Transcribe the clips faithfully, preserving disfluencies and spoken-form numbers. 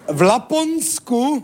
v Laponsku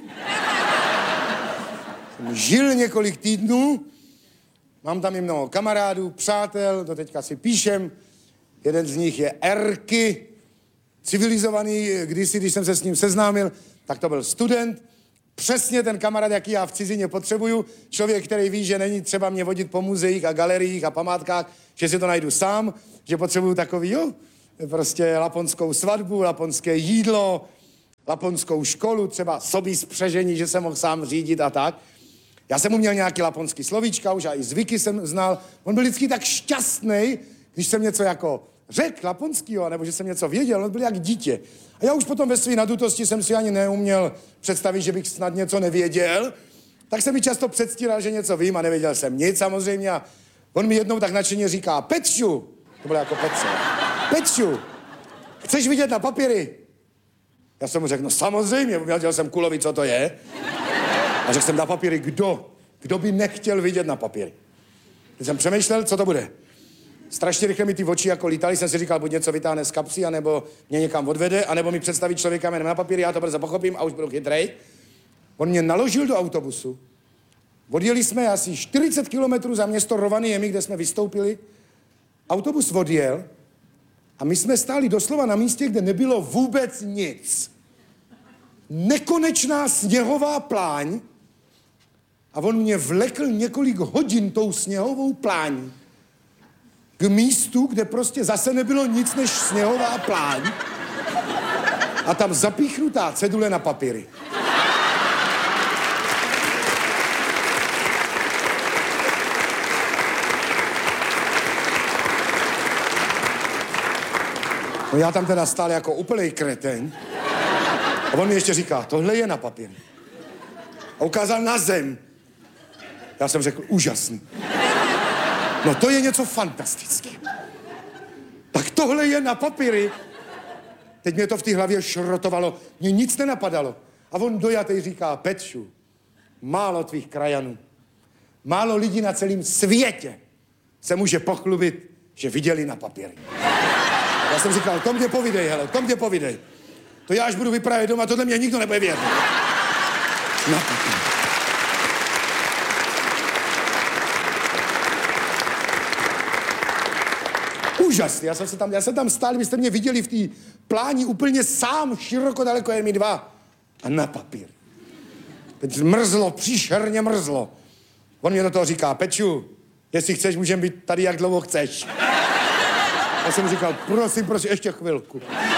jsem žil několik týdnů, mám tam i mnoho kamarádů, přátel, do teďka si píšem, jeden z nich je Erky, civilizovaný, kdysi, když jsem se s ním seznámil, tak to byl student, přesně ten kamarád, jaký já v cizině potřebuju, člověk, který ví, že není třeba mě vodit po muzeích a galeriích a památkách, že si to najdu sám, že potřebuju takový, jo, prostě laponskou svatbu, laponské jídlo, laponskou školu, třeba sobí spřežení, že jsem mohl sám řídit a tak. Já jsem mu měl nějaký laponský slovíčka už a i zvyky jsem znal. On byl vždycky tak šťastný, když jsem něco jako řekl laponskýho, nebo že jsem něco věděl, on byl jak dítě. A já už potom ve své nadutosti jsem si ani neuměl představit, že bych snad něco nevěděl, tak jsem mi často předstíral, že něco vím a nevěděl jsem nic samozřejmě. A on mi jednou tak nadšeně říká, Petšu, to bylo jako Petře, Petšu, chceš vidět na papíry? Já jsem mu řekl, no samozřejmě, věděl jsem kulovi, co to je. A řekl jsem na papíry, kdo? Kdo by nechtěl vidět na papíry? Když jsem přemýšlel, co to bude. Strašně rychle mi ty oči jako lítaly, jsem si říkal, buď něco vytáhne z kapsy, anebo mě někam odvede, anebo mi představí člověka jménem na papíry, já to brzo pochopím a už budu chytrej. On mě naložil do autobusu. Odjeli jsme asi čtyřicet kilometrů za město Rovaniemi, kde jsme vystoupili. Autobus odjel a my jsme stáli doslova na místě, kde nebylo vůbec nic. Nekonečná sněhová pláň a on mě vlekl několik hodin tou sněhovou plání k místu, kde prostě zase nebylo nic než sněhová pláň a tam zapíchnutá cedule na papíry. No já tam teda stál jako úplnej kreteň a on mi ještě říká, tohle je na papír. A ukázal na zem. Já jsem řekl, úžasný. No to je něco fantastického. Tak tohle je na papíry. Teď mě to v té hlavě šrotovalo, mě nic nenapadalo. A on dojatej říká, Petšu, málo tvých krajanů, málo lidí na celém světě se může pochlubit, že viděli na papíry. Já jsem říkal, to mě povídej, hele, to mě povídej. To já až budu vyprávět doma, tohle mě nikdo nebude vědět. Na papíry. Úžasný, já jsem se tam, já jsem tam stál, byste mě viděli v té pláni úplně sám, široko, daleko, jen mi dva. A na papír. Teď mrzlo, příšerně mrzlo. On mě do toho říká, Peču, jestli chceš, můžeme být tady, jak dlouho chceš. Já jsem říkal, prosím, prosím, ještě chvilku.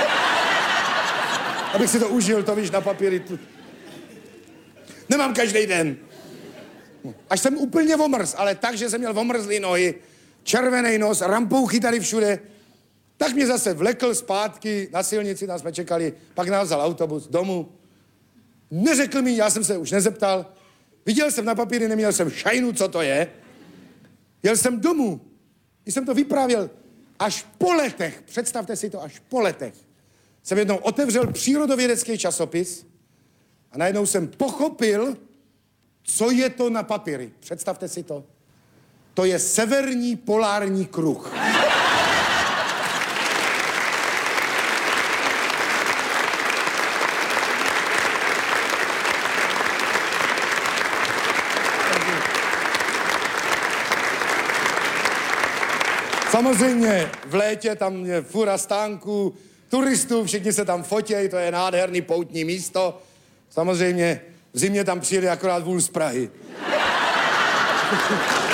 Abych si to užil, to víš, na papíry. Tu... Nemám každý den. Až jsem úplně omrz, ale tak, že jsem měl omrzlý nohy, červený nos, rampouchy tady všude, tak mě zase vlekl zpátky na silnici, tam jsme čekali, pak nás vzal autobus domů. Neřekl mi, já jsem se už nezeptal, viděl jsem na papíry, neměl jsem šajnu, co to je. Jel jsem domů, když jsem to vyprávěl, až po letech, představte si to, až po letech, jsem jednou otevřel přírodovědecký časopis a najednou jsem pochopil, co je to na papíry. Představte si to. To je severní polární kruh. Samozřejmě v létě tam je fura stánků, turistů, všichni se tam fotějí, to je nádherný poutní místo. Samozřejmě v zimě tam přijede akorát vůl z Prahy.